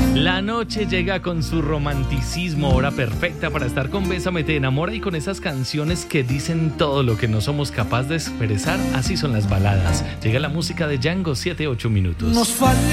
La noche llega con su romanticismo, hora perfecta para estar con Bésame Te Enamora y con esas canciones que dicen todo lo que no somos capaces de expresar, así son las baladas. Llega la música de Django, 7-8 minutos.